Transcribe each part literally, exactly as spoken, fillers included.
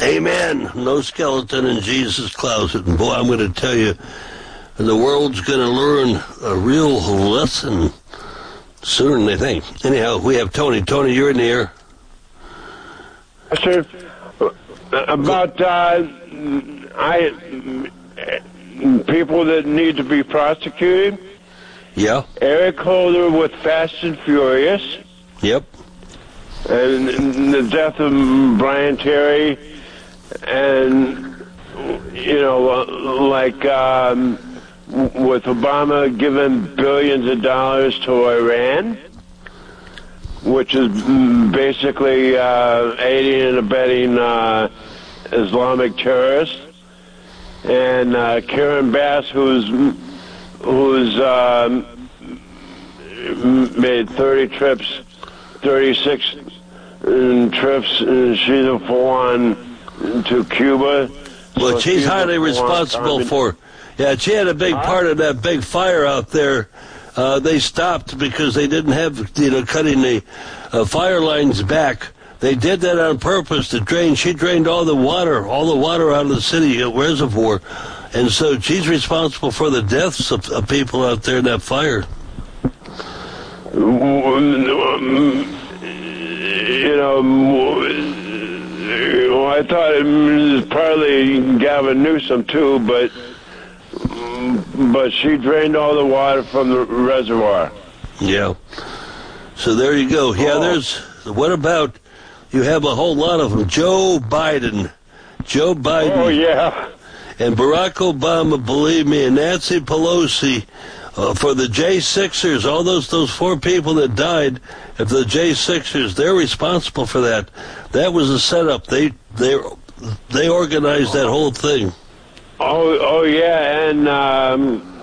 Amen. No skeleton in Jesus' closet. And boy, I'm going to tell you, the world's going to learn a real lesson sooner than they think. Anyhow, we have Tony. Tony, you're in the air. Sir, about uh, I people that need to be prosecuted. Yeah. Eric Holder with Fast and Furious. Yep. And the death of Brian Terry, and you know, like um, with Obama giving billions of dollars to Iran, which is basically uh, aiding and abetting uh, Islamic terrorists, and uh, Karen Bass, who's who's um, made thirty trips, thirty-six trips. And she's a full-on to Cuba. Well, So she's she's highly a responsible full-on for. Yeah, she had a big part of that big fire out there. Uh, they stopped because they didn't have, you know, cutting the uh, fire lines back. They did that on purpose to drain. She drained all the water, all the water out of the city reservoir. And so she's responsible for the deaths of, of people out there in that fire. You know, I thought it was partly Gavin Newsom too, but but she drained all the water from the reservoir. Yeah. So there you go. Yeah, oh. there's. What about? You have a whole lot of them. Joe Biden, Joe Biden. Oh yeah. And Barack Obama, believe me, and Nancy Pelosi, uh, for the J sixers, all those those four people that died of the J sixers, they're responsible for that. That was a setup. They they they organized that whole thing. Oh oh yeah, and um,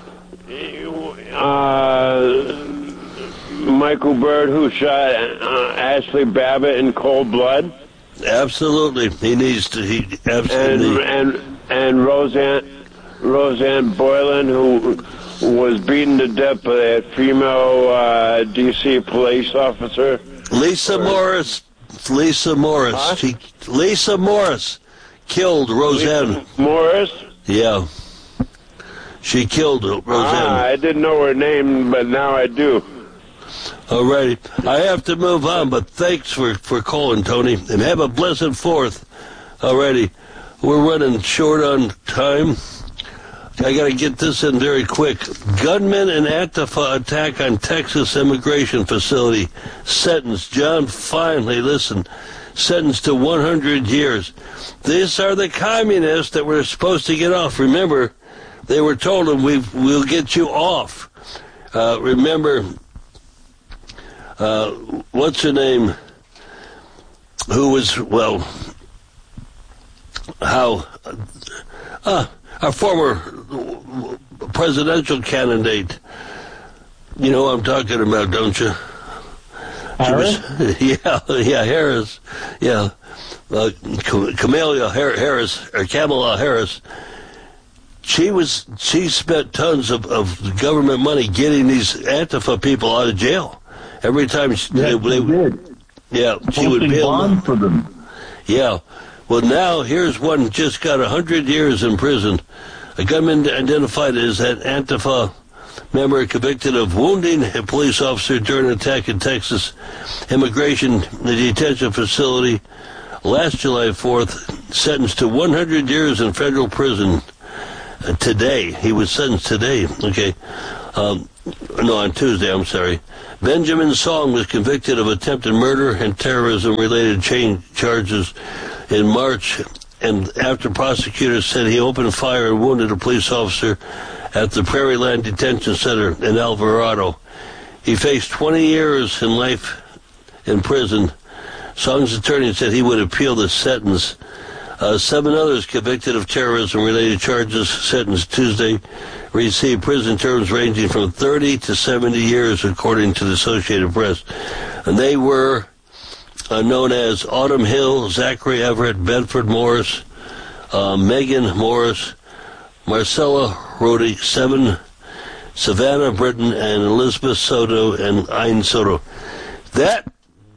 uh, Michael Bird, who shot uh, Ashley Babbitt in cold blood. Absolutely, he needs to. He absolutely. And and and Roseanne Roseanne Boylan, who was beaten to death by a female uh, D C police officer. Lisa or, Morris. Lisa Morris. Huh? She, Lisa Morris killed Roseanne. Lisa Morris. Yeah. She killed Roseanne. Ah, I didn't know her name, but now I do. All right. I have to move on, but thanks for, for calling, Tony, and have a blessed fourth. All righty. We're running short on time. I got to get this in very quick. Gunmen and Antifa attack on Texas immigration facility. Sentenced. John Finley, listen, sentenced to one hundred years. These are the communists that were supposed to get off. Remember, they were told them, we we'll get you off. Uh, remember, uh, what's her name? Who was, well, how... Uh, our former presidential candidate, you know what I'm talking about, don't you? Harris? Was, yeah, yeah, Harris, yeah, uh, Kamala Harris, or Kamala Harris. She was, she spent tons of, of government money getting these Antifa people out of jail. Every time she, yeah, they, they did. Yeah, she would bail bond for them. Yeah. Well, now here's one just got one hundred years in prison. A gunman identified as an Antifa member convicted of wounding a police officer during an attack in Texas immigration detention facility last July fourth, sentenced to one hundred years in federal prison uh, today. He was sentenced today. Okay. Um, no, on Tuesday, I'm sorry. Benjamin Song was convicted of attempted murder and terrorism-related chain charges in March, and after prosecutors said he opened fire and wounded a police officer at the Prairie Land Detention Center in Alvarado. He faced twenty years in life in prison. Song's attorney said he would appeal the sentence. Uh, seven others convicted of terrorism-related charges sentenced Tuesday received prison terms ranging from thirty to seventy years, according to the Associated Press. And they were uh, known as Autumn Hill, Zachary Everett, Bedford Morris, uh, Megan Morris, Marcella Rhodey, Seven, Savannah Britton, and Elizabeth Soto and Ayn Soto. That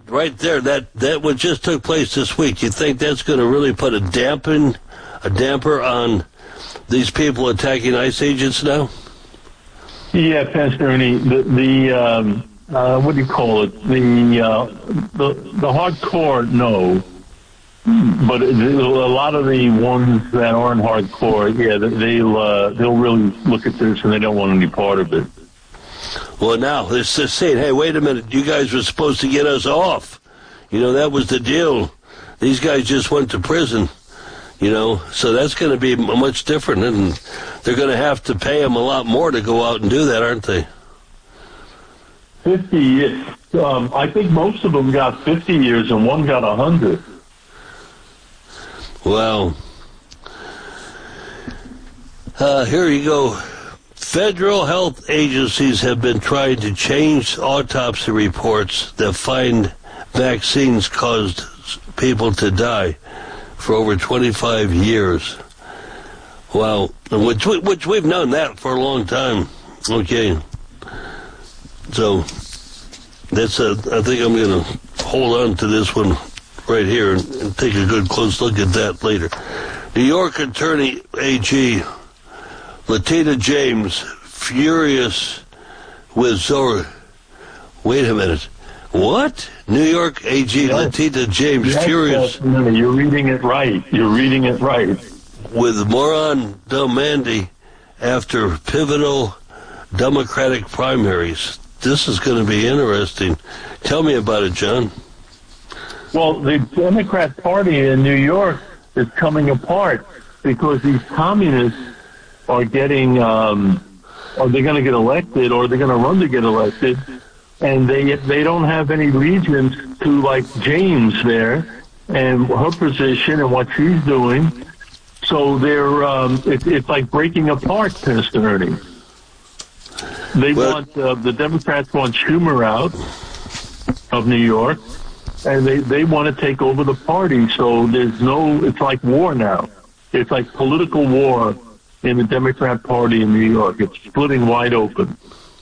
right there, that, that what just took place this week, you think that's going to really put a dampen, a damper on these people attacking ICE agents now? Yeah, Pastor Ernie, the, the um, uh, what do you call it? The, uh, the, the hardcore, no. But a lot of the ones that aren't hardcore, yeah, they'll, uh, they'll really look at this and they don't want any part of it. Well, now, it's just saying, hey, wait a minute, you guys were supposed to get us off. You know, that was the deal. These guys just went to prison, you know, so that's going to be much different, and they're going to have to pay them a lot more to go out and do that, aren't they? fifty years. Um, I think most of them got fifty years and one got one hundred. Well, uh, here you go. Federal health agencies have been trying to change autopsy reports that find vaccines caused people to die for over twenty-five years. Wow, which, which we've known that for a long time. Okay, so that's a, I think I'm going to hold on to this one right here and, and take a good close look at that later. New York Attorney A G Letitia James, furious with Zora. Wait a minute. What? New York A G yes. Letitia James, yes, furious. No, you're reading it right. You're reading it right. With Moran Delmandy after pivotal Democratic primaries. This is going to be interesting. Tell me about it, John. Well, the Democrat Party in New York is coming apart because these communists are getting, um, or they're going to get elected, or they're going to run to get elected, and they they don't have any allegiance to, like, James there and her position and what she's doing. So they're um, it, it's like breaking apart, Pastor Ernie. They well, want uh, the Democrats want Schumer out of New York, and they they want to take over the party. So there's no, it's like war now. It's like political war in the Democrat Party in New York. It's splitting wide open.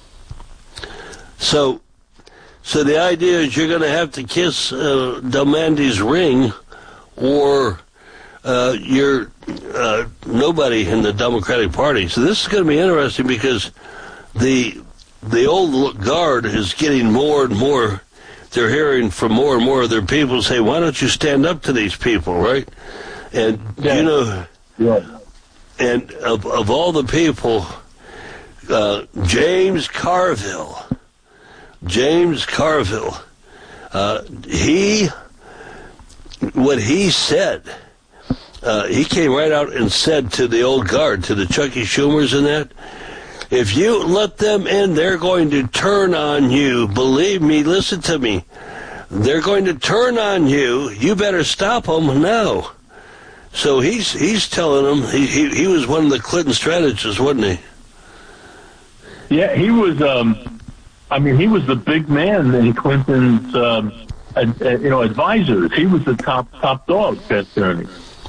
So, so the idea is you're going to have to kiss uh, Delmandy's ring, or uh, you're uh, nobody in the Democratic Party. So this is going to be interesting because the the old guard is getting more and more. They're hearing from more and more of their people say, "Why don't you stand up to these people?" Right? And yeah. you know. Yeah. And of, of all the people, uh, James Carville, James Carville, uh, he, what he said, uh, he came right out and said to the old guard, to the Chucky Schumers and that, if you let them in, they're going to turn on you. Believe me, listen to me. They're going to turn on you. You better stop them now. So he's he's telling them, he, he he was one of the Clinton strategists, wasn't he? Yeah, he was, um, I mean, he was the big man in Clinton's, um, ad, you know, advisors. He was the top top dog, Pastor Ernie.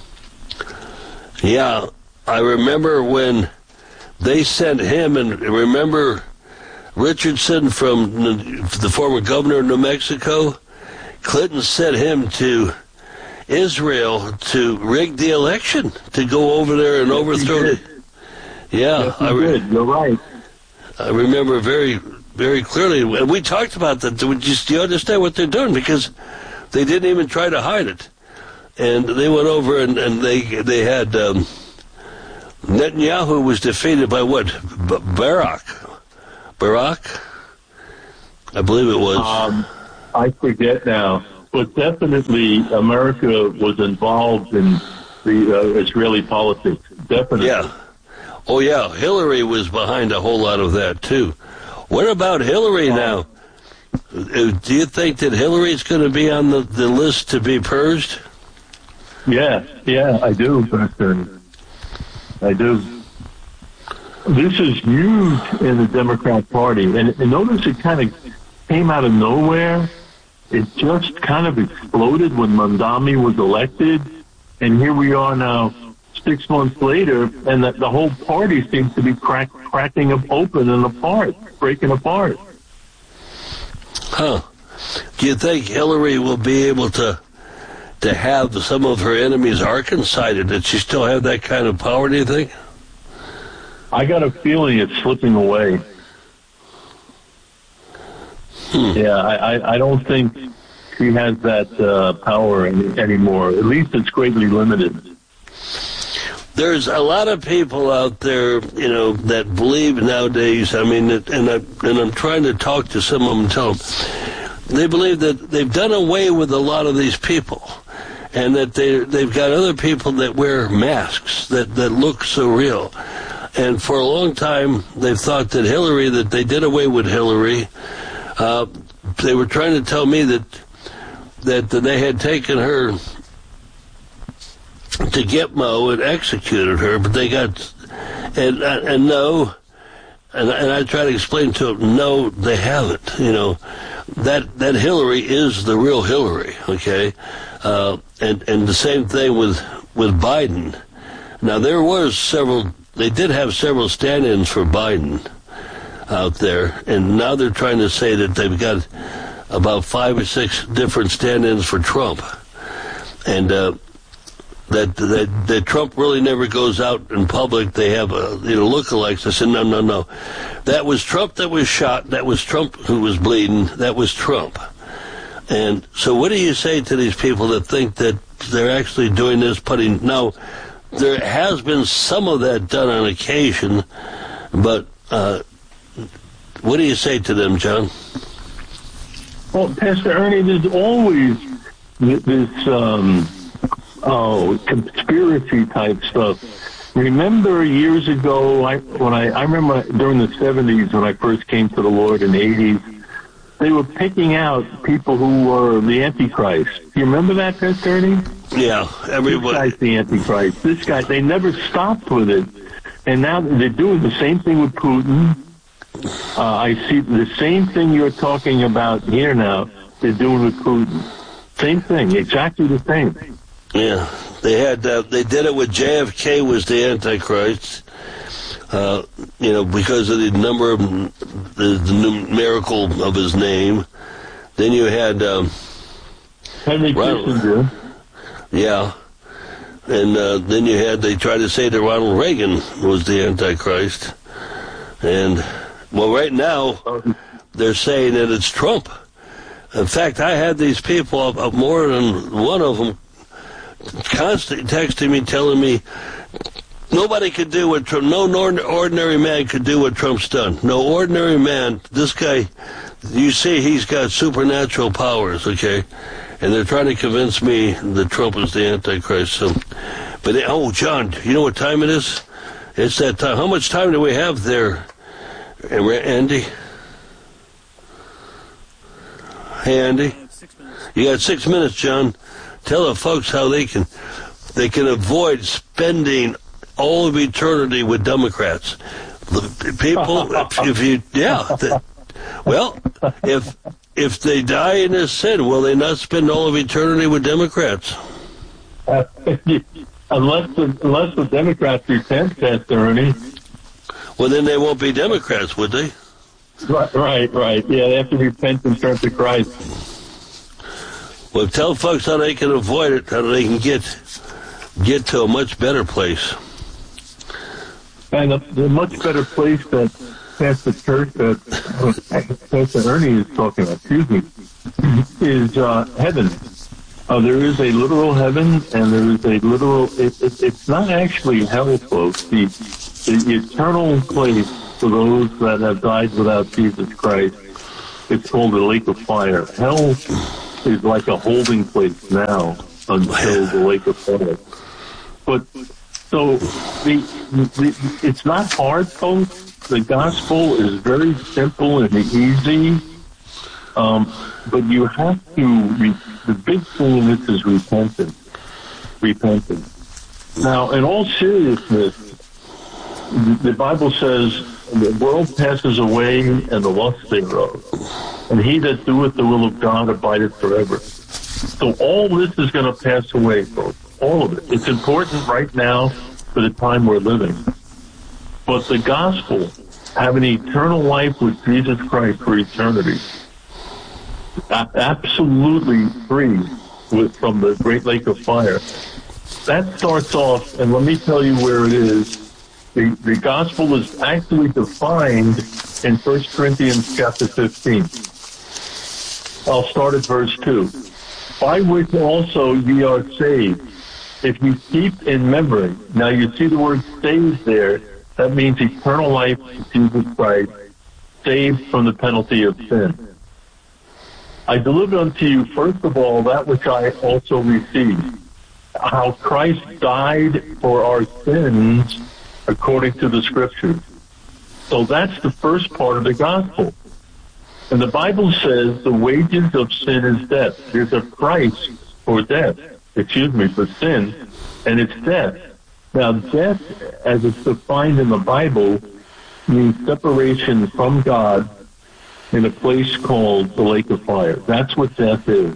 Yeah, I remember when they sent him, and remember Richardson from the former governor of New Mexico? Clinton sent him to Israel to rig the election, to go over there and yes, overthrow it. Yeah, yes, I re- did. You're right. I remember very, very clearly, and we talked about that. Do you understand what they're doing? Because they didn't even try to hide it, and they went over and, and they they had um, Netanyahu was defeated by what? B- Barak, Barak, I believe it was. Um, I forget now. But definitely, America was involved in the uh, Israeli politics. Definitely. Yeah. Oh, yeah. Hillary was behind a whole lot of that, too. What about Hillary um, now? Do you think that Hillary's going to be on the, the list to be purged? Yeah, yeah, I do, Pastor. I do. This is huge in the Democrat Party. And, and notice it kind of came out of nowhere. It just kind of exploded when Mamdani was elected, and here we are now, six months later, and the, the whole party seems to be crack, cracking up open and apart, breaking apart. Huh. Do you think Hillary will be able to to have some of her enemies' arc incited? Does she still have that kind of power, do you think? I got a feeling it's slipping away. Hmm. Yeah, I, I, I don't think she has that uh, power any, anymore. At least it's greatly limited. There's a lot of people out there, you know, that believe nowadays. I mean, and I and I'm trying to talk to some of them and tell them they believe that they've done away with a lot of these people, and that they they've got other people that wear masks that that look so real. And for a long time, they've thought that Hillary, that they did away with Hillary. Uh, they were trying to tell me that that they had taken her to Gitmo and executed her, but they got, and and no, and, and I try to explain to them, no, they haven't. You know, that that Hillary is the real Hillary, okay? Uh, and and the same thing with with Biden. Now there was several, they did have several stand-ins for Biden out there, and now they're trying to say that they've got about five or six different stand-ins for Trump, and uh, that, that that Trump really never goes out in public. They have a, you know, lookalikes. I said, no, no, no. That was Trump that was shot. That was Trump who was bleeding. That was Trump. And so what do you say to these people that think that they're actually doing this, putting... Now, there has been some of that done on occasion, but uh, what do you say to them, John? Well, Pastor Ernie, there's always this... Um Oh, conspiracy type stuff. Remember years ago, I, when I, I remember during the seventies when I first came to the Lord in the eighties, they were picking out people who were the Antichrist. Do you remember that, Pastor Ernie? Yeah, everybody. This guy's the Antichrist. This guy, they never stopped with it. And now they're doing the same thing with Putin. Uh, I see the same thing you're talking about here now, they're doing with Putin. Same thing, exactly the same. Yeah, they had. Uh, they did it with J F K was the Antichrist, uh, you know, because of the number of the, the numerical of his name. Then you had um, Henry Kissinger. Yeah, and uh, then you had. They tried to say that Ronald Reagan was the Antichrist, and well, right now they're saying that it's Trump. In fact, I had these people, uh, more than one of them, constantly texting me, telling me nobody could do what Trump, no ordinary man could do what Trump's done. No ordinary man, this guy, you see he's got supernatural powers, okay? And they're trying to convince me that Trump is the Antichrist. So, but, they, oh, John, you know what time it is? It's that time. How much time do we have there, Andy? Hey, Andy? You got six minutes, John. Tell the folks how they can they can avoid spending all of eternity with Democrats. The people, if, if you, yeah, the, well, if if they die in their sin, will they not spend all of eternity with Democrats? Uh, unless the unless the Democrats repent, Pastor Ernie. Well, then they won't be Democrats, would they? Right, right, right. Yeah, they have to repent and turn to Christ. Well, tell folks how they can avoid it, how they can get get to a much better place. And the much better place that Pastor Church, that Pastor Ernie is talking about, excuse me, is uh, heaven. Uh, there is a literal heaven, and there is a literal. It, it, it's not actually hell, folks. The, the eternal place for those that have died without Jesus Christ. It's called the lake of fire. Hell is like a holding place now until the lake of fire. But so the, the it's not hard, folks. The gospel is very simple and easy. Um, but you have to. Re, the big thing in this is repentance. Repentance. Now, in all seriousness, the, the Bible says the world passes away and the lust thereof, and he that doeth the will of God abideth forever. So all this is going to pass away, folks. All of it. It's important right now for the time we're living. But the gospel, having eternal life with Jesus Christ for eternity, a- absolutely free with, from the great lake of fire. That starts off, and let me tell you where it is. The, the gospel is actually defined in First Corinthians chapter fifteen. I'll start at verse two. By which also ye are saved, if you keep in memory. Now you see the word saved there. That means eternal life in Jesus Christ, saved from the penalty of sin. I delivered unto you, first of all, that which I also received, how Christ died for our sins according to the Scriptures. So that's the first part of the gospel. And the Bible says the wages of sin is death. There's a price for death, excuse me, for sin, and it's death. Now, death, as it's defined in the Bible, means separation from God in a place called the lake of fire. That's what death is.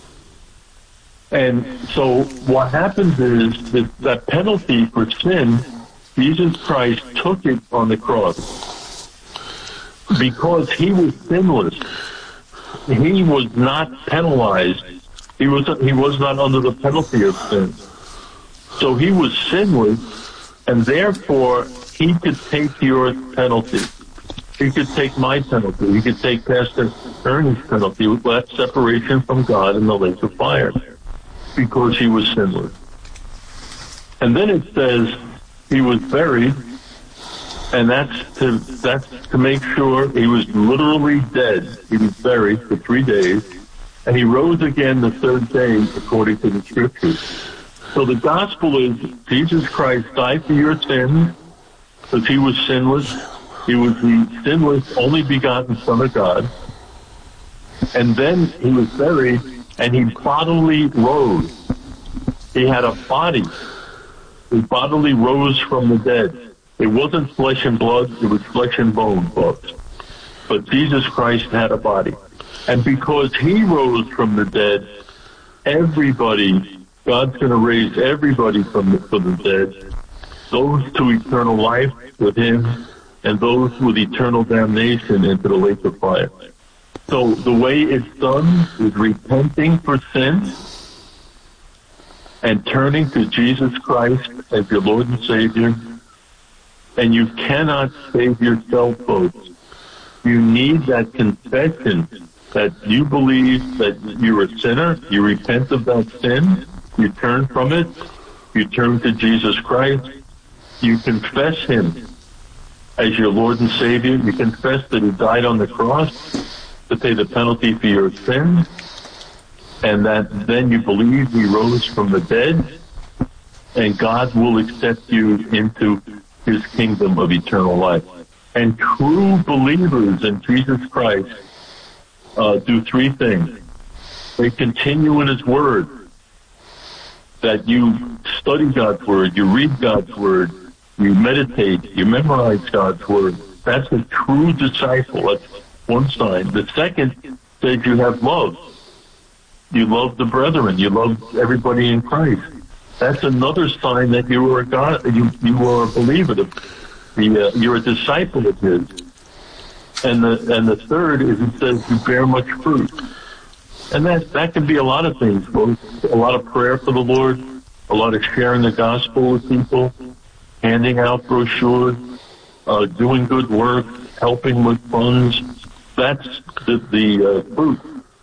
And so what happens is that that penalty for sin, Jesus Christ took it on the cross. Because he was sinless, he was not penalized. He was he was not under the penalty of sin. So he was sinless, and therefore he could take your penalty. He could take my penalty. He could take Pastor Ernie's penalty with that separation from God in the lake of fire, because he was sinless. And then it says he was buried. And that's to that's to make sure he was literally dead. He was buried for three days, and he rose again the third day according to the Scriptures. So the gospel is Jesus Christ died for your sins because he was sinless. He was the sinless, only begotten Son of God. And then he was buried, and he bodily rose. He had a body. He bodily rose from the dead. It wasn't flesh and blood, it was flesh and bone, folks. But Jesus Christ had a body. And because he rose from the dead, everybody, God's going to raise everybody from the, from the dead, those to eternal life with him, and those with eternal damnation into the lake of fire. So the way it's done is repenting for sin and turning to Jesus Christ as your Lord and Savior. And you cannot save yourself, folks. You need that confession that you believe that you're a sinner, you repent of that sin, you turn from it, you turn to Jesus Christ, you confess him as your Lord and Savior, you confess that he died on the cross to pay the penalty for your sins, and that then you believe he rose from the dead, and God will accept you into his kingdom of eternal life. And true believers in Jesus Christ uh, do three things. They continue in his word, that you study God's word, you read God's word, you meditate, you memorize God's word. That's a true disciple. That's one sign. The second says you have love. You love the brethren. You love everybody in Christ. That's another sign that you are a God. You you are a believer. The, the, uh, you're a disciple of his. And the and the third is it says you bear much fruit. And that that can be a lot of things, folks. A lot of prayer for the Lord, a lot of sharing the gospel with people, handing out brochures, uh, doing good work, helping with funds. That's the, the uh, fruit.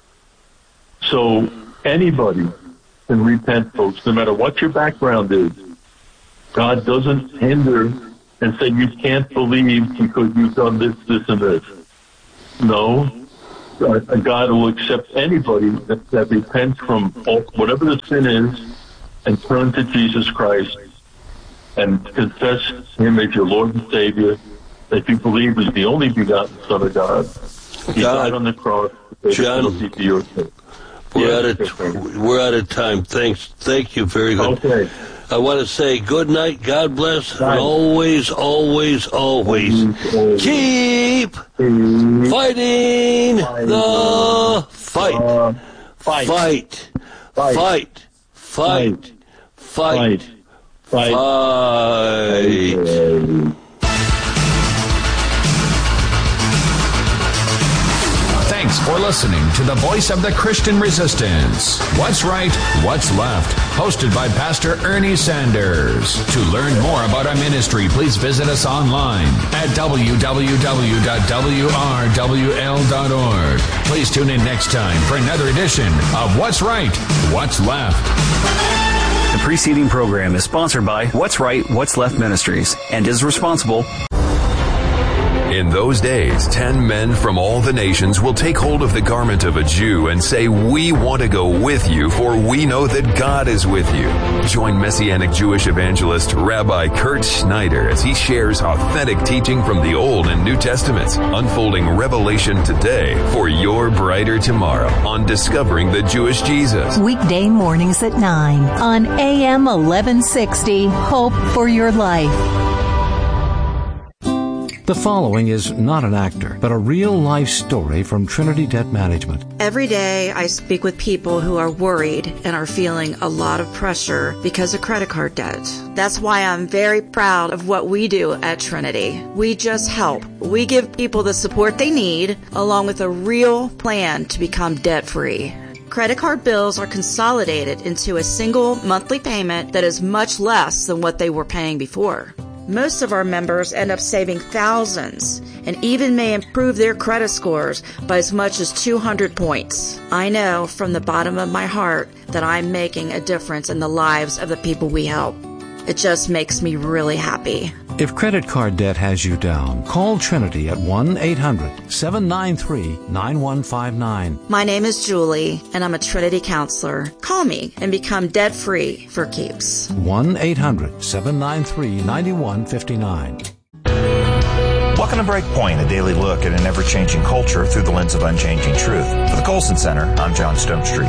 So anybody can repent, folks, no matter what your background is. God doesn't hinder and say you can't believe because you've done this, this, and this. No. God will accept anybody that, that repents from all, whatever the sin is and turn to Jesus Christ and confess him as your Lord and Savior, that you believe is the only begotten Son of God. He God, died on the cross to pay the penalty for your sin. We're out of we're out of time. Thanks, thank you very good. Okay. I want to say good night, God bless, and always, always, always keep fighting the fight. Fight. Fight. Fight. Fight. Fight. Fight. Thanks for listening. listening to the voice of the Christian resistance. What's Right, What's Left, hosted by Pastor Ernie Sanders. To learn more about our ministry, please visit us online at w w w dot w r w l dot org. Please tune in next time for another edition of What's Right, What's Left. The preceding program is sponsored by What's Right, What's Left Ministries and is responsible. In those days, ten men from all the nations will take hold of the garment of a Jew and say, "We want to go with you, for we know that God is with you." Join Messianic Jewish evangelist Rabbi Kurt Schneider as he shares authentic teaching from the Old and New Testaments, unfolding revelation today for your brighter tomorrow on Discovering the Jewish Jesus. Weekday mornings at nine on A M eleven sixty, Hope for Your Life. The following is not an actor, but a real-life story from Trinity Debt Management. Every day I speak with people who are worried and are feeling a lot of pressure because of credit card debt. That's why I'm very proud of what we do at Trinity. We just help. We give people the support they need, along with a real plan to become debt-free. Credit card bills are consolidated into a single monthly payment that is much less than what they were paying before. Most of our members end up saving thousands and even may improve their credit scores by as much as two hundred points. I know from the bottom of my heart that I'm making a difference in the lives of the people we help. It just makes me really happy. If credit card debt has you down, call Trinity at one eight hundred seven nine three nine one five nine. My name is Julie, and I'm a Trinity counselor. Call me and become debt-free for keeps. one eight hundred seven nine three nine one five nine. Welcome to Breakpoint, a daily look at an ever-changing culture through the lens of unchanging truth. For the Colson Center, I'm John Stone Street.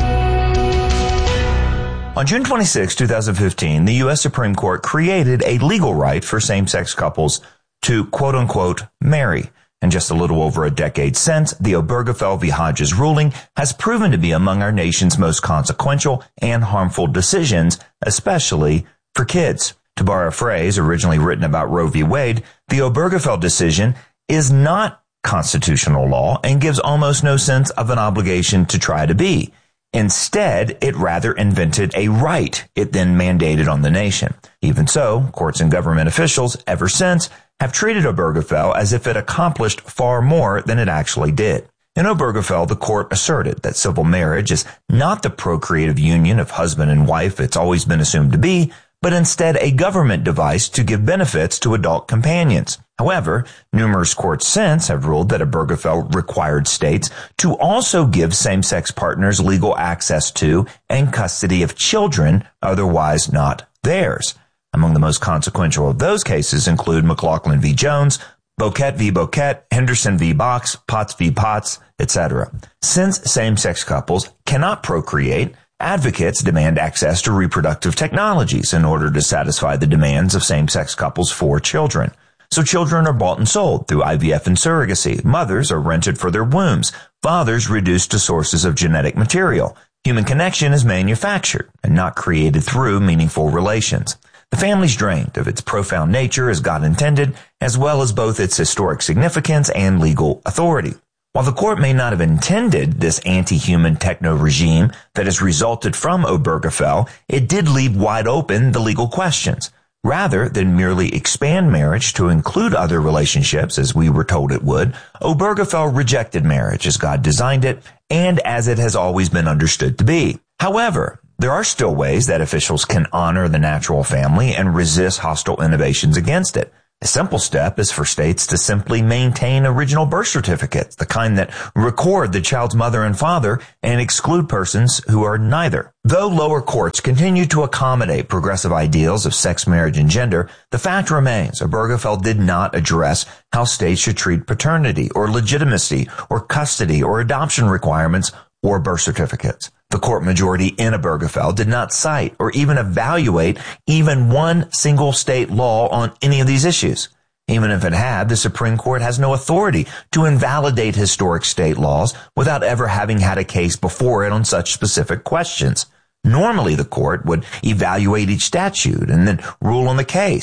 On June twenty-sixth, twenty fifteen, the U S Supreme Court created a legal right for same-sex couples to, quote-unquote, marry. And just a little over a decade since, the Obergefell v. Hodges ruling has proven to be among our nation's most consequential and harmful decisions, especially for kids. To borrow a phrase originally written about Roe v. Wade, the Obergefell decision is not constitutional law and gives almost no sense of an obligation to try to be. Instead, it rather invented a right it then mandated on the nation. Even so, courts and government officials ever since have treated Obergefell as if it accomplished far more than it actually did. In Obergefell, the court asserted that civil marriage is not the procreative union of husband and wife it's always been assumed to be, but instead a government device to give benefits to adult companions. However, numerous courts since have ruled that Obergefell required states to also give same-sex partners legal access to and custody of children otherwise not theirs. Among the most consequential of those cases include McLaughlin v. Jones, Boquette v. Boquette, Henderson v. Box, Potts v. Potts, et cetera. Since same-sex couples cannot procreate, advocates demand access to reproductive technologies in order to satisfy the demands of same-sex couples for children. So children are bought and sold through I V F and surrogacy. Mothers are rented for their wombs. Fathers reduced to sources of genetic material. Human connection is manufactured and not created through meaningful relations. The family's drained of its profound nature as God intended, as well as both its historic significance and legal authority. While the court may not have intended this anti-human techno-regime that has resulted from Obergefell, it did leave wide open the legal questions. Rather than merely expand marriage to include other relationships, as we were told it would, Obergefell rejected marriage as God designed it and as it has always been understood to be. However, there are still ways that officials can honor the natural family and resist hostile innovations against it. A simple step is for states to simply maintain original birth certificates, the kind that record the child's mother and father and exclude persons who are neither. Though lower courts continue to accommodate progressive ideals of sex, marriage, and gender, the fact remains Obergefell did not address how states should treat paternity or legitimacy or custody or adoption requirements or birth certificates. The court majority in Obergefell did not cite or even evaluate even one single state law on any of these issues. Even if it had, the Supreme Court has no authority to invalidate historic state laws without ever having had a case before it on such specific questions. Normally, the court would evaluate each statute and then rule on the case.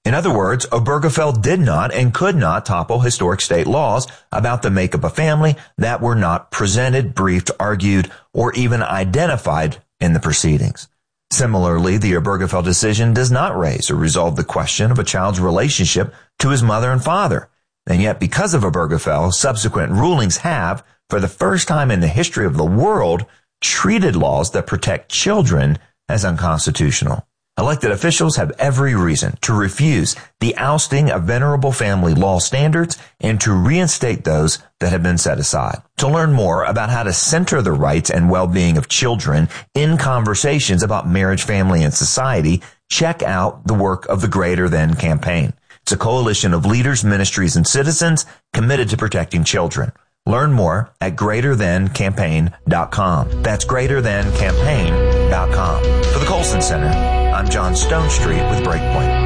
In other words, Obergefell did not and could not topple historic state laws about the makeup of family that were not presented, briefed, argued, or even identified in the proceedings. Similarly, the Obergefell decision does not raise or resolve the question of a child's relationship to his mother and father. And yet, because of Obergefell, subsequent rulings have, for the first time in the history of the world, treated laws that protect children as unconstitutional. Elected officials have every reason to refuse the ousting of venerable family law standards and to reinstate those that have been set aside. To learn more about how to center the rights and well-being of children in conversations about marriage, family, and society, check out the work of the Greater Than Campaign. It's a coalition of leaders, ministries, and citizens committed to protecting children. Learn more at greater than campaign dot com. That's greater than campaign dot com. For the Colson Center, I'm John Stonestreet with Breakpoint.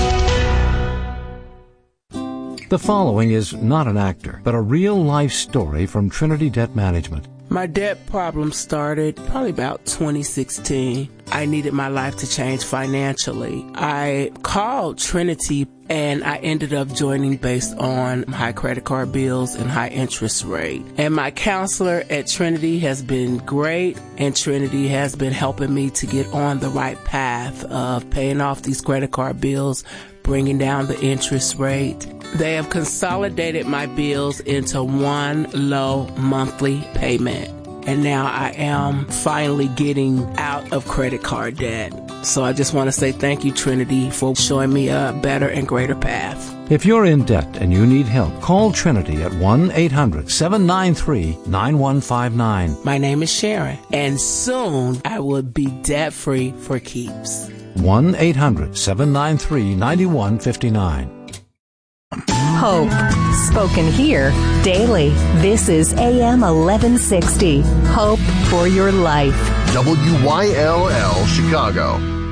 The following is not an actor, but a real-life story from Trinity Debt Management. My debt problem started probably about twenty sixteen. I needed my life to change financially. I called Trinity and I ended up joining based on high credit card bills and high interest rate. And my counselor at Trinity has been great, and Trinity has been helping me to get on the right path of paying off these credit card bills, bringing down the interest rate. They have consolidated my bills into one low monthly payment. And now I am finally getting out of credit card debt. So I just want to say thank you, Trinity, for showing me a better and greater path. If you're in debt and you need help, call Trinity at one eight hundred seven nine three nine one five nine. My name is Sharon, and soon I will be debt-free for keeps. one eight hundred seven nine three nine one five nine. Hope, spoken here daily. This is A M eleven sixty. Hope for your life. W Y L L Chicago.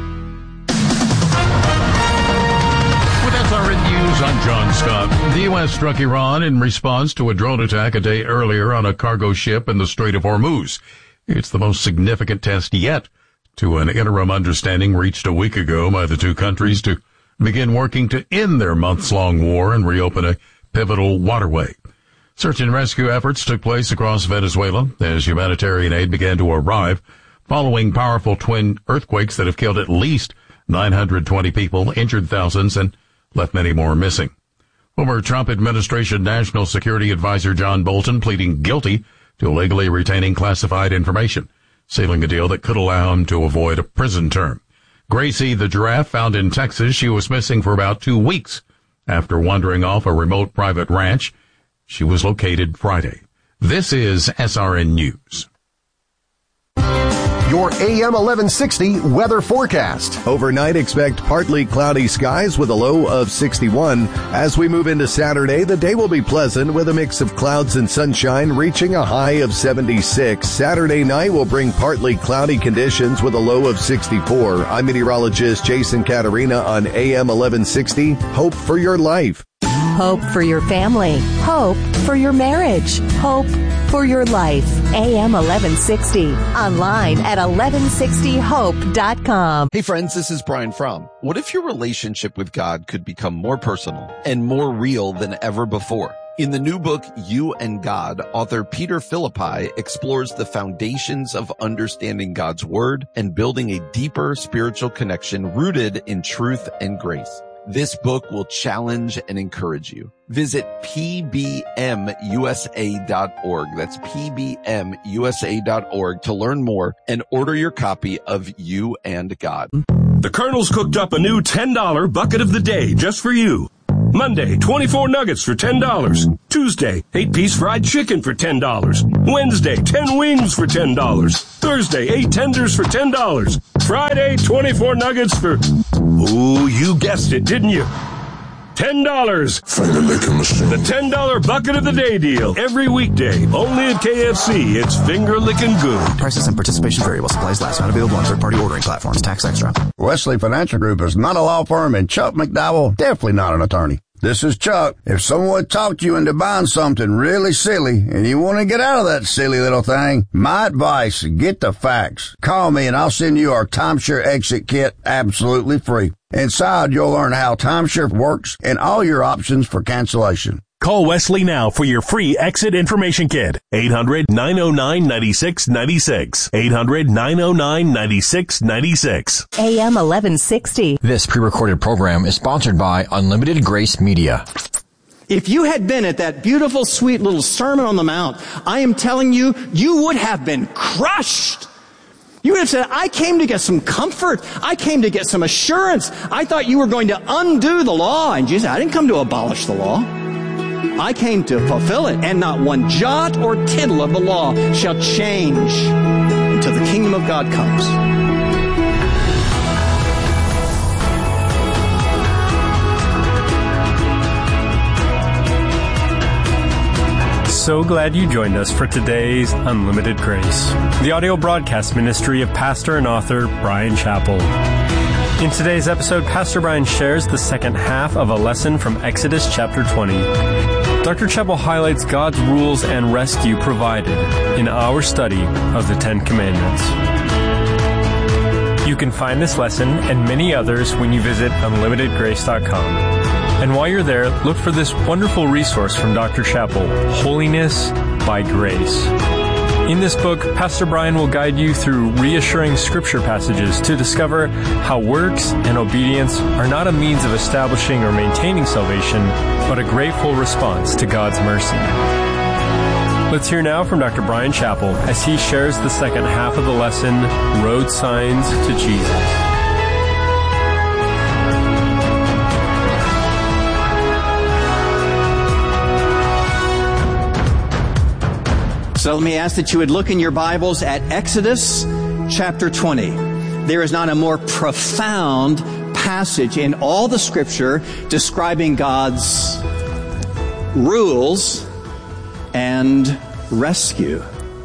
With S R N News, I'm John Scott. The U S struck Iran in response to a drone attack a day earlier on a cargo ship in the Strait of Hormuz. It's the most significant test yet to an interim understanding reached a week ago by the two countries to begin working to end their months-long war and reopen a pivotal waterway. Search and rescue efforts took place across Venezuela as humanitarian aid began to arrive following powerful twin earthquakes that have killed at least nine hundred twenty people, injured thousands, and left many more missing. Former Trump administration National Security Advisor John Bolton pleading guilty to illegally retaining classified information, sealing a deal that could allow him to avoid a prison term. Gracie the giraffe, found in Texas, she was missing for about two weeks after wandering off a remote private ranch. She was located Friday. This is S R N News. Your A M eleven sixty weather forecast. Overnight, expect partly cloudy skies with a low of sixty-one. As we move into Saturday, the day will be pleasant with a mix of clouds and sunshine, reaching a high of seventy-six. Saturday night will bring partly cloudy conditions with a low of sixty-four. I'm meteorologist Jason Caterina on A M eleven sixty. Hope for your life. Hope for your family. Hope for your marriage. Hope for your life. A M eleven sixty. Online at eleven sixty hope dot com. Hey friends, this is Brian Fromm. What if your relationship with God could become more personal and more real than ever before? In the new book, You and God, author Peter Philippi explores the foundations of understanding God's Word and building a deeper spiritual connection rooted in truth and grace. This book will challenge and encourage you. Visit P B M U S A dot org. That's P B M U S A dot org to learn more and order your copy of You and God. The Colonel's cooked up a new ten dollar bucket of the day just for you. Monday, twenty-four nuggets for ten dollars. Tuesday, eight-piece fried chicken for ten dollars. Wednesday, ten wings for ten dollars. Thursday, eight tenders for ten dollars. Friday, twenty-four nuggets for... Ooh, you guessed it, didn't you? ten dollars. Finger licking machine. The ten dollar bucket of the day deal. Every weekday. Only at K F C. It's finger licking good. Prices and participation vary while supplies last. Not available on third-party ordering platforms. Tax extra. Wesley Financial Group is not a law firm, and Chuck McDowell definitely not an attorney. This is Chuck. If someone talked you into buying something really silly and you want to get out of that silly little thing, my advice, get the facts. Call me and I'll send you our timeshare exit kit absolutely free. Inside, you'll learn how timeshare works and all your options for cancellation. Call Wesley now for your free exit information kit. eight hundred, nine oh nine, nine six nine six. eight hundred, nine oh nine, nine six nine six. A M eleven sixty. This pre-recorded program is sponsored by Unlimited Grace Media. If you had been at that beautiful, sweet little Sermon on the Mount, I am telling you, you would have been crushed. You would have said, I came to get some comfort. I came to get some assurance. I thought you were going to undo the law. And Jesus said, I didn't come to abolish the law. I came to fulfill it, and not one jot or tittle of the law shall change until the kingdom of God comes. So glad you joined us for today's Unlimited Grace, the audio broadcast ministry of pastor and author Bryan Chapell. In today's episode, Pastor Bryan shares the second half of a lesson from Exodus chapter twenty. Doctor Chapell highlights God's rules and rescue provided in our study of the Ten Commandments. You can find this lesson and many others when you visit unlimited grace dot com. And while you're there, look for this wonderful resource from Doctor Chapell, Holiness by Grace. In this book, Pastor Bryan will guide you through reassuring scripture passages to discover how works and obedience are not a means of establishing or maintaining salvation, but a grateful response to God's mercy. Let's hear now from Doctor Bryan Chapell as he shares the second half of the lesson, Road Signs to Jesus. So let me ask that you would look in your Bibles at Exodus chapter twenty. There is not a more profound passage in all the Scripture describing God's rules and rescue.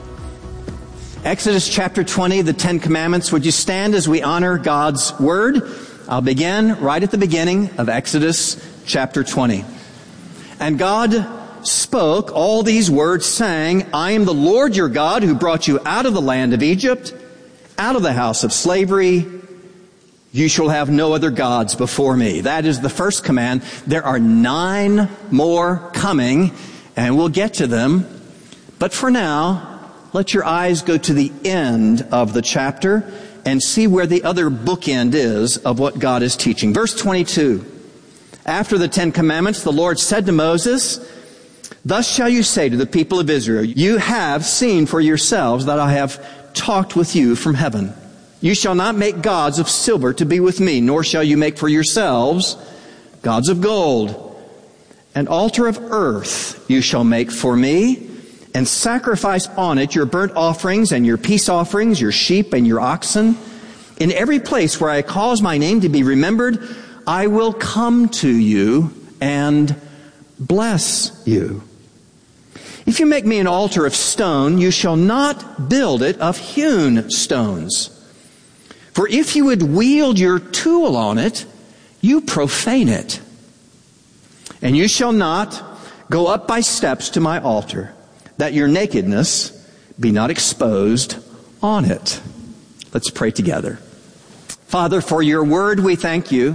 Exodus chapter twenty, the Ten Commandments. Would you stand as we honor God's Word? I'll begin right at the beginning of Exodus chapter twenty. And God spoke all these words, saying, I am the Lord your God who brought you out of the land of Egypt, out of the house of slavery. You shall have no other gods before me. That is the first command. There are nine more coming, and we'll get to them. But for now, let your eyes go to the end of the chapter and see where the other bookend is of what God is teaching. Verse twenty-two. After the Ten Commandments, the Lord said to Moses, Thus shall you say to the people of Israel, you have seen for yourselves that I have talked with you from heaven. You shall not make gods of silver to be with me, nor shall you make for yourselves gods of gold. An altar of earth you shall make for me, and sacrifice on it your burnt offerings and your peace offerings, your sheep and your oxen. In every place where I cause my name to be remembered, I will come to you and bless you. If you make me an altar of stone, you shall not build it of hewn stones. For if you would wield your tool on it, you profane it. And you shall not go up by steps to my altar, that your nakedness be not exposed on it. Let's pray together. Father, for your word we thank you.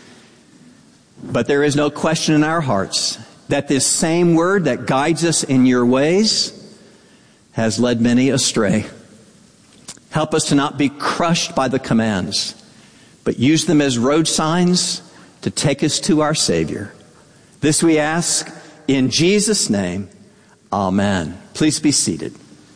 But there is no question in our hearts that this same word that guides us in your ways has led many astray. Help us to not be crushed by the commands, but use them as road signs to take us to our Savior. This we ask in Jesus' name. Amen. Please be seated.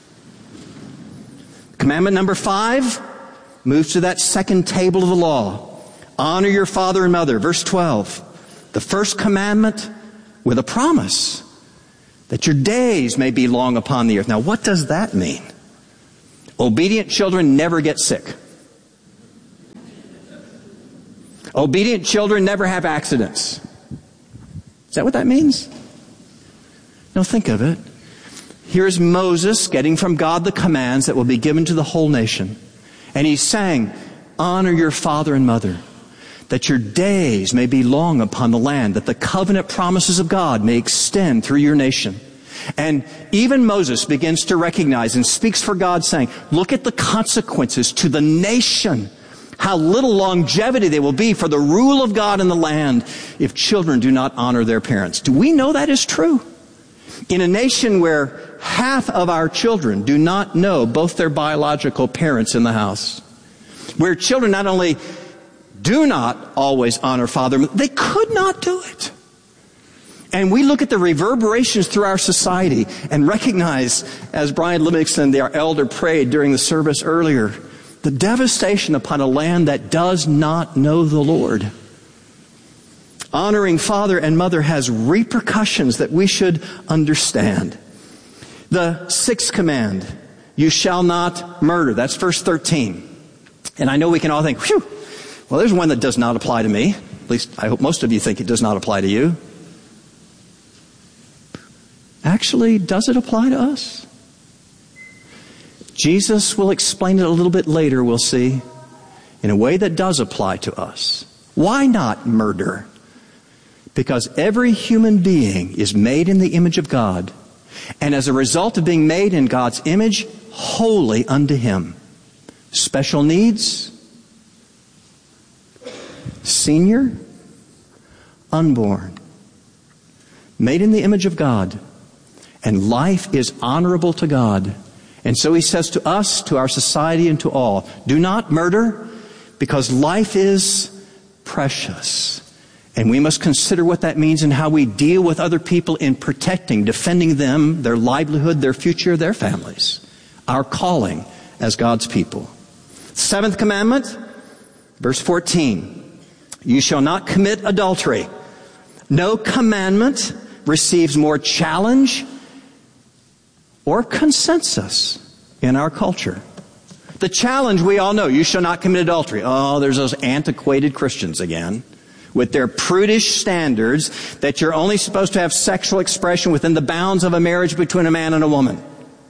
Commandment number five moves to that second table of the law. Honor your father and mother. Verse twelve. The first commandment with a promise that your days may be long upon the earth. Now, what does that mean? Obedient children never get sick. Obedient children never have accidents. Is that what that means? Now, think of it. Here's Moses getting from God the commands that will be given to the whole nation. And he's saying, honor your father and mother, that your days may be long upon the land, that the covenant promises of God may extend through your nation. And even Moses begins to recognize and speaks for God, saying, look at the consequences to the nation How little longevity there will be for the rule of God in the land if children do not honor their parents. Do we know that is true? In a nation where half of our children do not know both their biological parents in the house, where children not only do not always honor father, they could not do it. And we look at the reverberations through our society and recognize, as Brian Livingston, our elder, prayed during the service earlier, the devastation upon a land that does not know the Lord. Honoring father and mother has repercussions that we should understand. The sixth command, you shall not murder. That's verse thirteen. And I know we can all think, whew, well, there's one that does not apply to me. At least I hope most of you think it does not apply to you. Actually, does it apply to us? Jesus will explain it a little bit later, we'll see, in a way that does apply to us. Why not murder? Because every human being is made in the image of God, and as a result of being made in God's image, holy unto Him. Special needs, senior, unborn, made in the image of God, and life is honorable to God. And so He says to us, to our society, and to all, do not murder, because life is precious. And we must consider what that means and how we deal with other people in protecting, defending them, their livelihood, their future, their families. Our calling as God's people. Seventh commandment, verse fourteen. You shall not commit adultery. No commandment receives more challenge or consensus in our culture. The challenge we all know, you shall not commit adultery. Oh, there's those antiquated Christians again, with their prudish standards that you're only supposed to have sexual expression within the bounds of a marriage between a man and a woman.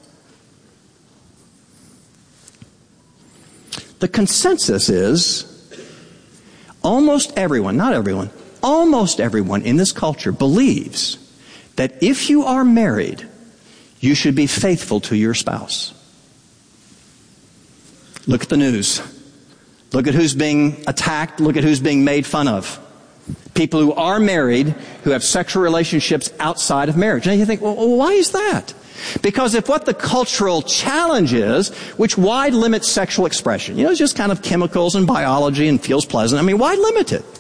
The consensus is almost everyone, not everyone, almost everyone in this culture believes that if you are married, you should be faithful to your spouse. Look at the news. Look at who's being attacked. Look at who's being made fun of. People who are married, who have sexual relationships outside of marriage. And you think, well, why is that? Because if what the cultural challenge is, which why limit sexual expression? You know, it's just kind of chemicals and biology and feels pleasant. I mean, why limit it?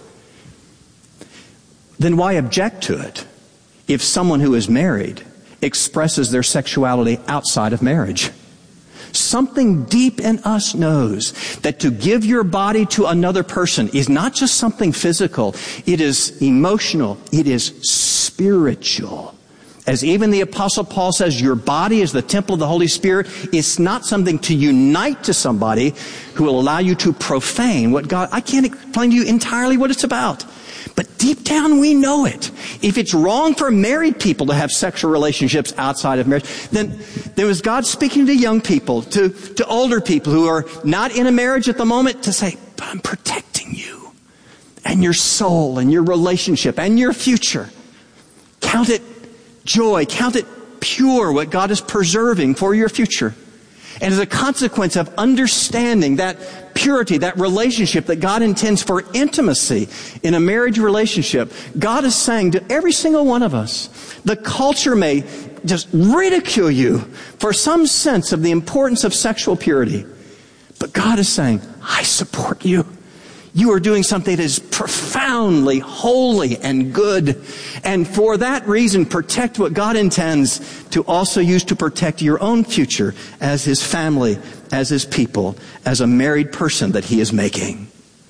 Then why object to it if someone who is married expresses their sexuality outside of marriage? Something deep in us knows that to give your body to another person is not just something physical. It is emotional. It is spiritual. As even the Apostle Paul says, your body is the temple of the Holy Spirit. It's not something to unite to somebody who will allow you to profane what God... I can't explain to you entirely what it's about. But deep down we know it. If it's wrong for married people to have sexual relationships outside of marriage, then there was God speaking to young people, to, to older people who are not in a marriage at the moment, to say, but I'm protecting you and your soul and your relationship and your future. Count it joy, count it pure, what God is preserving for your future. And as a consequence of understanding that purity, that relationship that God intends for intimacy in a marriage relationship, God is saying to every single one of us, the culture may just ridicule you for some sense of the importance of sexual purity. But God is saying, I support you. You are doing something that is profoundly holy and good. And for that reason, protect what God intends to also use to protect your own future as His family, as His people, as a married person that He is making.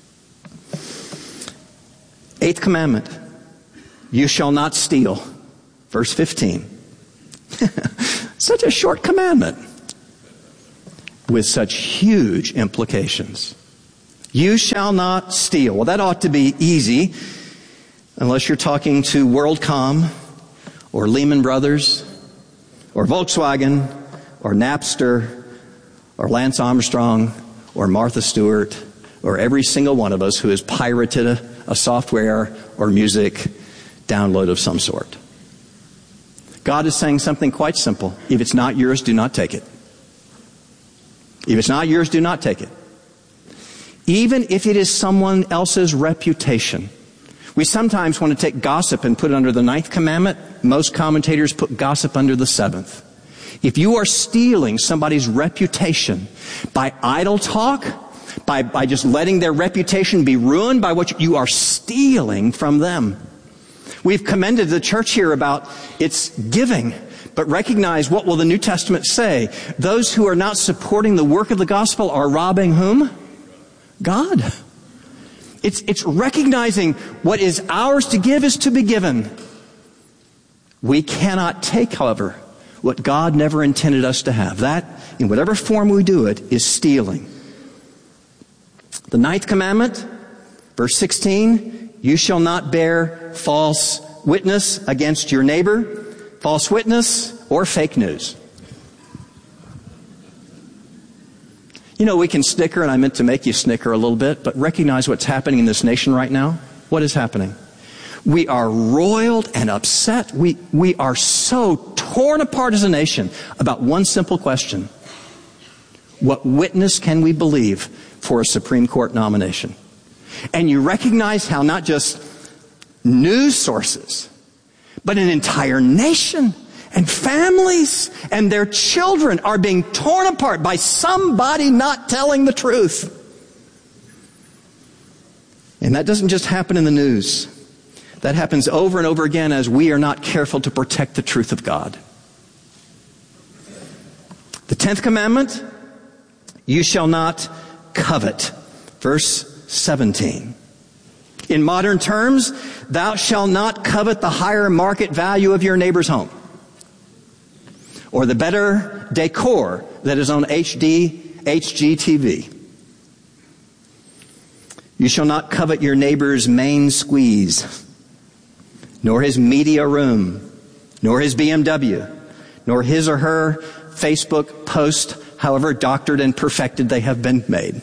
Eighth commandment, you shall not steal. Verse fifteen. Such a short commandment with such huge implications. You shall not steal. Well, that ought to be easy, unless you're talking to WorldCom or Lehman Brothers or Volkswagen or Napster or Lance Armstrong or Martha Stewart or every single one of us who has pirated a, a software or music download of some sort. God is saying something quite simple. If it's not yours, do not take it. If it's not yours, do not take it. even if it is someone else's reputation. We sometimes want to take gossip and put it under the ninth commandment. Most commentators put gossip under the seventh. If you are stealing somebody's reputation by idle talk, by, by just letting their reputation be ruined by what you, you are stealing from them. We've commended the church here about its giving, but recognize, what will the New Testament say? Those who are not supporting the work of the gospel are robbing whom? God. It's, it's recognizing what is ours to give is to be given. We cannot take, however, what God never intended us to have. That, in whatever form we do it, is stealing. The ninth commandment, verse sixteen, you shall not bear false witness against your neighbor, false witness or fake news. You know, we can snicker, and I meant to make you snicker a little bit, but recognize what's happening in this nation right now. What is happening? We are roiled and upset. We, we are so torn apart as a nation about one simple question. What witness can we believe for a Supreme Court nomination? And you recognize how not just news sources, but an entire nation and families and their children are being torn apart by somebody not telling the truth. And that doesn't just happen in the news. That happens over and over again as we are not careful to protect the truth of God. The tenth commandment, you shall not covet. Verse seventeen. In modern terms, thou shalt not covet the higher market value of your neighbor's home, or the better decor that is on H D, H G T V. You shall not covet your neighbor's main squeeze, nor his media room, nor his B M W, nor his or her Facebook post, however doctored and perfected they have been made.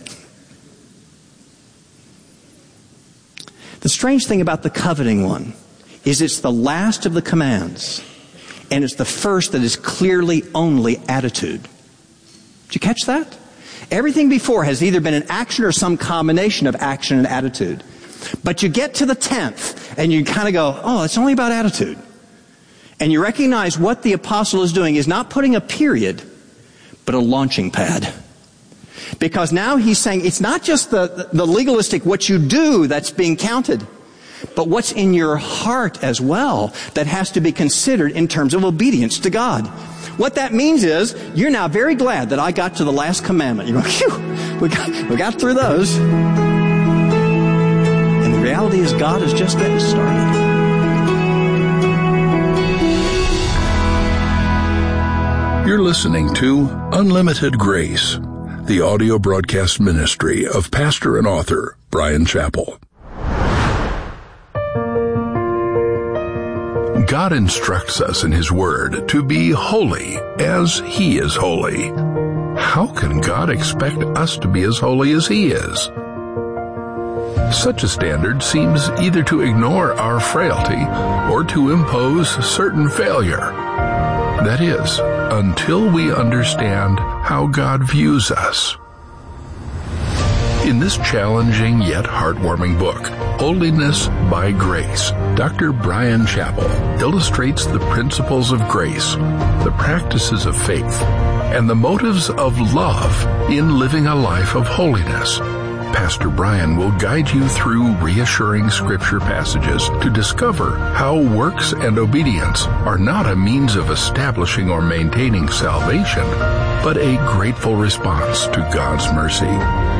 The strange thing about the coveting one is it's the last of the commands, and it's the first that is clearly only attitude. Did you catch that? Everything before has either been an action or some combination of action and attitude. But you get to the tenth, and you kind of go, oh, it's only about attitude. And you recognize what the apostle is doing is not putting a period, but a launching pad. Because now he's saying it's not just the, the legalistic, what you do, that's being counted, but what's in your heart as well that has to be considered in terms of obedience to God. What that means is you're now very glad that I got to the last commandment. You go, phew, we got, we got through those. And the reality is God is just getting started. You're listening to Unlimited Grace, the audio broadcast ministry of pastor and author Bryan Chapell. God instructs us in His Word to be holy as He is holy. How can God expect us to be as holy as He is? Such a standard seems either to ignore our frailty or to impose certain failure. That is, until we understand how God views us. In this challenging yet heartwarming book, Holiness by Grace, Doctor Bryan Chapell illustrates the principles of grace, the practices of faith, and the motives of love in living a life of holiness. Pastor Bryan will guide you through reassuring scripture passages to discover how works and obedience are not a means of establishing or maintaining salvation, but a grateful response to God's mercy.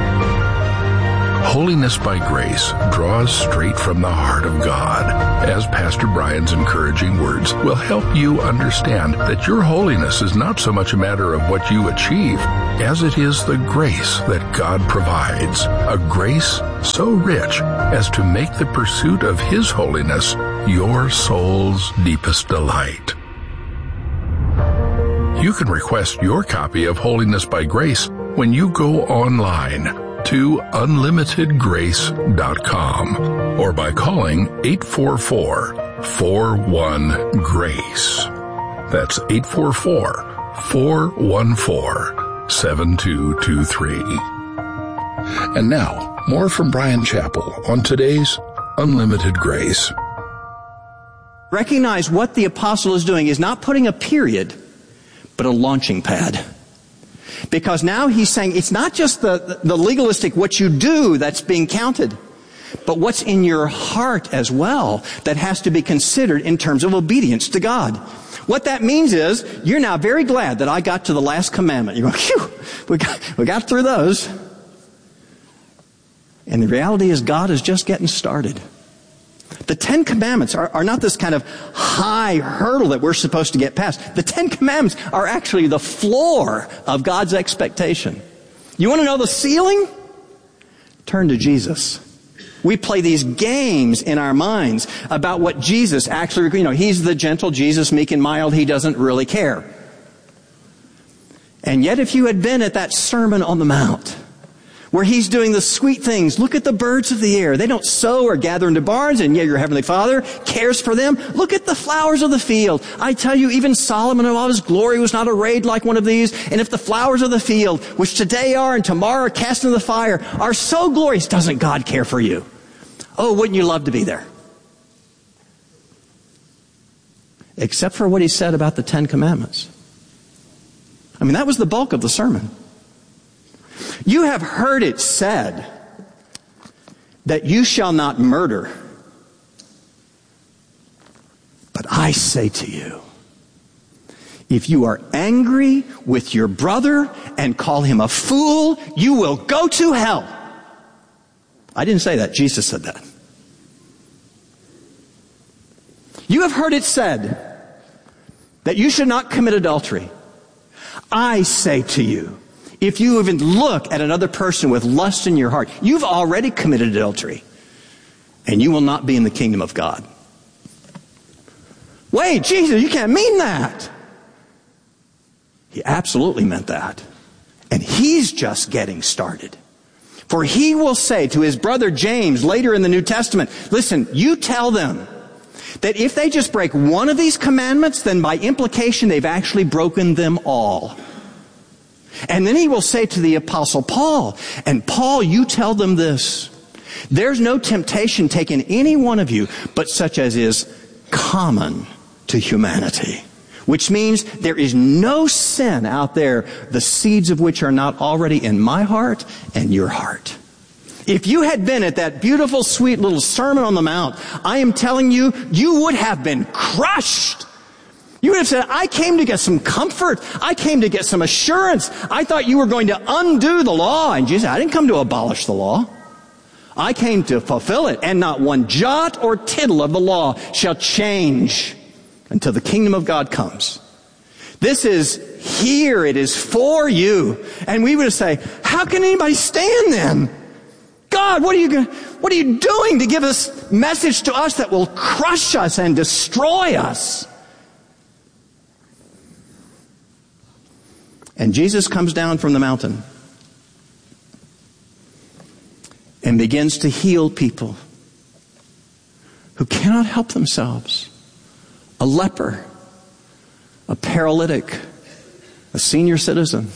Holiness by Grace draws straight from the heart of God, as Pastor Bryan's encouraging words will help you understand that your holiness is not so much a matter of what you achieve as it is the grace that God provides, a grace so rich as to make the pursuit of His holiness your soul's deepest delight. You can request your copy of Holiness by Grace when you go online to unlimited grace dot com or by calling eight four four, four one, GRACE. That's eight four four, four one four, seven two two three. And now, More from Bryan Chapell on today's Unlimited Grace. Recognize what the apostle is doing is not putting a period, but a launching pad. Because now he's saying it's not just the, the legalistic what you do that's being counted, but what's in your heart as well that has to be considered in terms of obedience to God. What that means is you're now very glad that I got to the last commandment. You're going, phew, we got, we got through those. And the reality is God is just getting started. The Ten Commandments are, are not this kind of high hurdle that we're supposed to get past. The Ten Commandments are actually the floor of God's expectation. You want to know the ceiling? Turn to Jesus. We play these games in our minds about what Jesus actually, you know, he's the gentle Jesus, meek and mild. He doesn't really care. And yet if you had been at that Sermon on the Mount, where he's doing the sweet things. Look at the birds of the air. They don't sow or gather into barns, and yet your heavenly Father cares for them. Look at the flowers of the field. I tell you, even Solomon in all his glory was not arrayed like one of these. And if the flowers of the field, which today are and tomorrow are cast into the fire, are so glorious, doesn't God care for you? Oh, wouldn't you love to be there? Except for what he said about the Ten Commandments. I mean, that was the bulk of the sermon. You have heard it said that you shall not murder. But I say to you, if you are angry with your brother and call him a fool, you will go to hell. I didn't say that. Jesus said that. You have heard it said that you should not commit adultery. I say to you, if you even look at another person with lust in your heart, you've already committed adultery, and you will not be in the kingdom of God. Wait, Jesus, you can't mean that. He absolutely meant that. And he's just getting started. For he will say to his brother James later in the New Testament, listen, you tell them that if they just break one of these commandments, then by implication they've actually broken them all. And then he will say to the Apostle Paul, and Paul, you tell them this. There's no temptation taken any one of you, but such as is common to humanity. Which means there is no sin out there, the seeds of which are not already in my heart and your heart. If you had been at that beautiful, sweet little Sermon on the Mount, I am telling you, you would have been crushed. You would have said, I came to get some comfort. I came to get some assurance. I thought you were going to undo the law. And Jesus said, I didn't come to abolish the law. I came to fulfill it. And not one jot or tittle of the law shall change until the kingdom of God comes. This is here. It is for you. And we would say, how can anybody stand then? God, what are you what are you doing to give this message to us that will crush us and destroy us? And Jesus comes down from the mountain and begins to heal people who cannot help themselves. A leper, a paralytic, a senior citizen,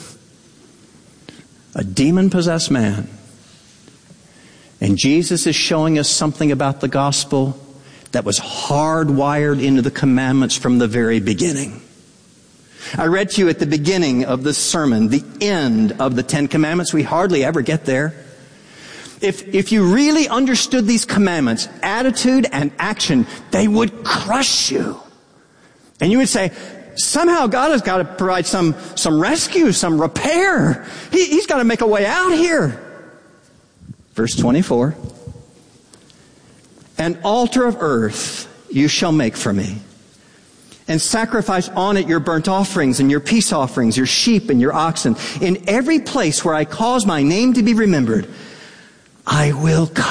a demon-possessed man. And Jesus is showing us something about the gospel that was hardwired into the commandments from the very beginning. I read to you at the beginning of this sermon, the end of the Ten Commandments. We hardly ever get there. If, if you really understood these commandments, attitude and action, they would crush you. And you would say, somehow God has got to provide some, some rescue, some repair. He, he's got to make a way out here. Verse twenty-four. An altar of earth you shall make for me, and sacrifice on it your burnt offerings and your peace offerings, your sheep and your oxen. In every place where I cause my name to be remembered, I will come.